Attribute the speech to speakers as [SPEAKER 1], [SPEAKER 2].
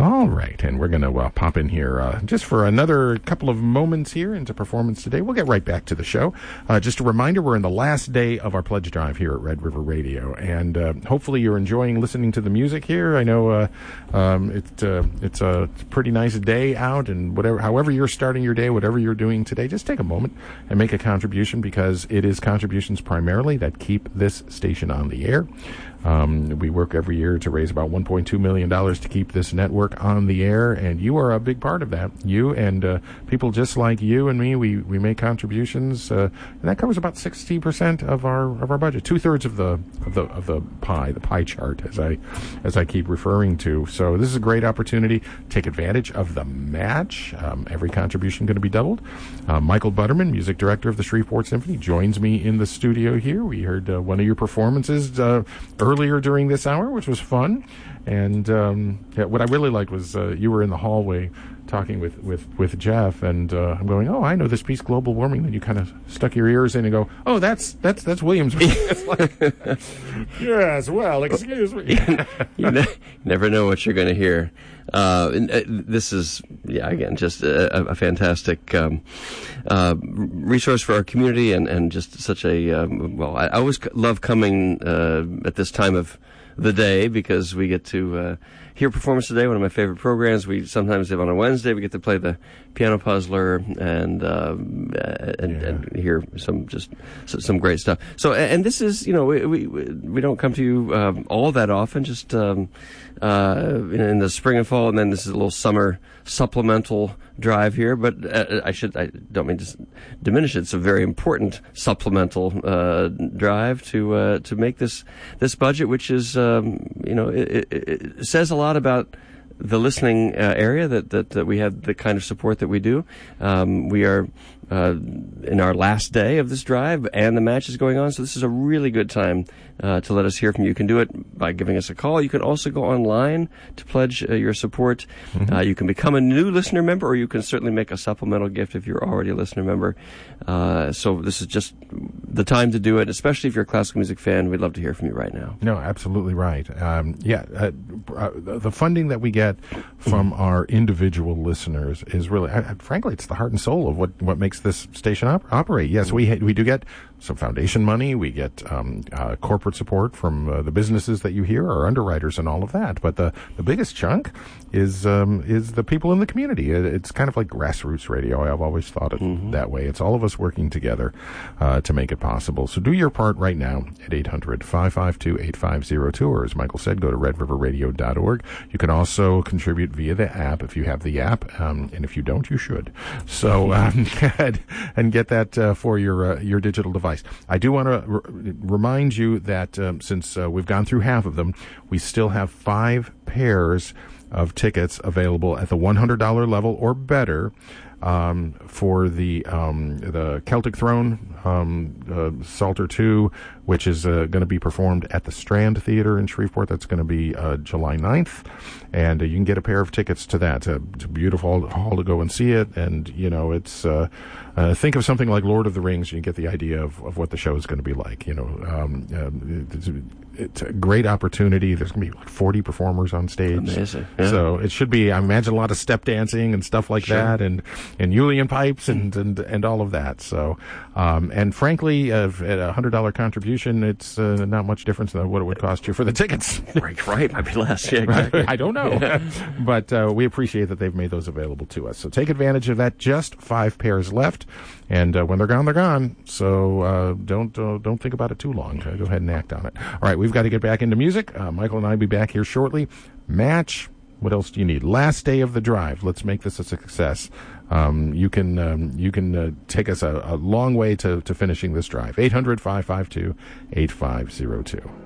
[SPEAKER 1] All right, and we're going to pop in here just for another couple of moments here into Performance Today. We'll get right back to the show. Just a reminder, we're in the last day of our pledge drive here at Red River Radio, and hopefully you're enjoying listening to the music here. I know it's a pretty nice day out, and however you're starting your day, whatever you're doing today, just take a moment and make a contribution, because it is contributions primarily that keep this station on the air. We work every year to raise about $1.2 million to keep this network on the air, and you are a big part of that. You and people just like you and me, we make contributions, and that covers about 60% of our budget, 2/3 of the pie chart, as I keep referring to. So this is a great opportunity. Take advantage of the match. Every contribution going to be doubled. Michael Butterman, music director of the Shreveport Symphony, joins me in the studio here. We heard one of your performances earlier during this hour, which was fun. And what I really liked was you were in the hallway talking with Jeff, and I'm going, oh, I know this piece, Global Warming. Then you kind of stuck your ears in and go, oh, that's Williams. It's like, yes, well, excuse me.
[SPEAKER 2] You never know what you're going to hear. This is, again, just a fantastic resource for our community, and just such a, I always love coming at this time of the day, because we get to hear Performance Today, one of my favorite programs. We sometimes have on a Wednesday. We get to play the Piano Puzzler and hear some great stuff. So, and this is, we don't come to you all that often, just in the spring and fall, and then this is a little summer supplemental drive here. But I don't mean to diminish it. It's a very important supplemental drive to make this budget, which is it says a lot about the listening area that we have the kind of support that we do. We are in our last day of this drive, and the match is going on, so this is a really good time to let us hear from you. You can do it by giving us a call. You can also go online to pledge your support. Mm-hmm. You can become a new listener member, or you can certainly make a supplemental gift if you're already a listener member. So this is just the time to do it, especially if you're a classical music fan. We'd love to hear from you right now.
[SPEAKER 1] No, absolutely right. The funding that we get from our individual listeners is really, frankly, it's the heart and soul of what makes this station operate. Yes, we do get some foundation money. We get corporate support from the businesses that you hear, our underwriters and all of that. But the biggest chunk is the people in the community. It's kind of like grassroots radio. I've always thought it that way. It's all of us working together to make it possible. So do your part right now at 800-552-8502, or as Michael said, go to redriverradio.org. You can also contribute via the app if you have the app, and if you don't, you should. So go ahead and get that for your digital device. I do want to remind you that since we've gone through half of them, we still have 5 pairs of tickets available at the $100 level or better for the Celtic Throne Psalter 2, which is going to be performed at the Strand Theater in Shreveport. That's going to be July 9th. And you can get a pair of tickets to that. It's a beautiful hall to go and see it. And, it's think of something like Lord of the Rings, and you get the idea of what the show is going to be like. It's a great opportunity. There's going to be like 40 performers on stage.
[SPEAKER 2] Amazing. Yeah.
[SPEAKER 1] So it should be, I imagine, a lot of step dancing and stuff like that, and Julian pipes and all of that. So, and frankly, at a $100 contribution, it's not much difference than what it would cost you for the tickets.
[SPEAKER 2] Right. Might be less. Yeah, exactly.
[SPEAKER 1] I don't know. But we appreciate that they've made those available to us. So take advantage of that. Just 5 pairs left. And when they're gone, they're gone. So don't think about it too long. Go ahead and act on it. All right, we've got to get back into music. Michael and I will be back here shortly. Match. What else do you need? Last day of the drive. Let's make this a success. You can take us a long way to finishing this drive. 800-552-8502.